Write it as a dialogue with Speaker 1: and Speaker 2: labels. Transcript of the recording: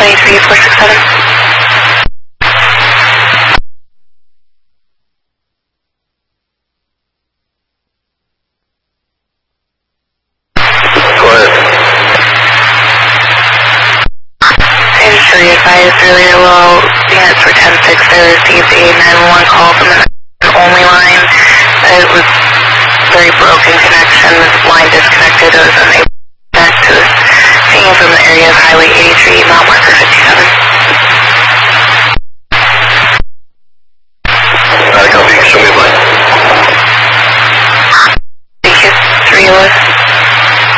Speaker 1: 23467. Be advised earlier, well, units for 10-6, they received a 911 call from the only line. It was very broken connection. This line disconnected. It was unable to connect to the scene from the area of Highway 83, mile marker 59.